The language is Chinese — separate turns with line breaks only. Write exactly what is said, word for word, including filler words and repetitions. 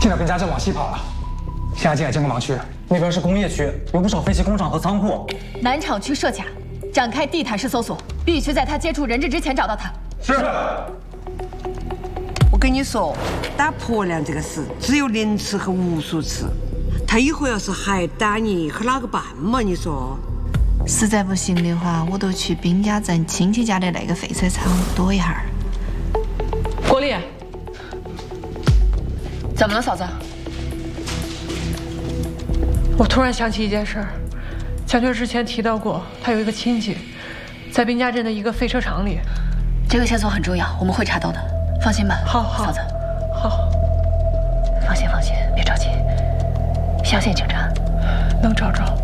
进了滨家镇往西跑了，现在进了建工盲区，那边是工业区，有不少废弃工厂和仓库。
南厂区设卡，展开地毯式搜索，必须在他接触人质之前找到他。
是。
我跟你说，打婆娘这个事，只有零次和无数次。他以后要是还打你，可哪个办嘛？你说？
实在不行的话，我都去滨家镇亲戚家的那个废车厂躲一下儿。
郭丽，
怎么了，嫂子？
我突然想起一件事儿，蒋娟之前提到过，她有一个亲戚，在滨家镇的一个废车厂里。
这个线索很重要，我们会查到的，放心吧。
好，好，
嫂子。
好，
放心，放心，别着急，相信警察，
能找着。